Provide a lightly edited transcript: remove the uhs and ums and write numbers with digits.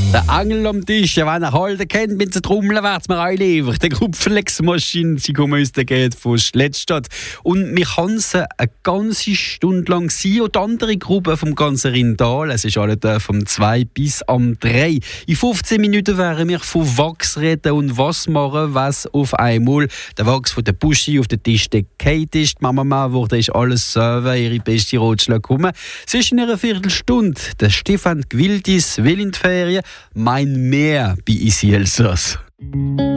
Der Angel am Tisch, wenn er halten kennt, mit der Trommel wird's mir einliefert. Der Kupferlex-Maschine, sie kommen aus der Gegend von Schlettstadt. Und wir können sie eine ganze Stunde lang sein und andere Gruppen vom ganzen Rindal. Es ist alle vom 2 bis am 3. In 15 Minuten werden wir von Wachs reden und was machen, was auf einmal. Der Wachs von der Buschi auf den Tisch gekehrt ist. Die Mama wurde ist alles selber, ihre beste Ratschläge kommen. Es ist in einer Viertelstunde. Der Stefan Gwildis will in die Ferien. Mein Meer bei Isi Elsass.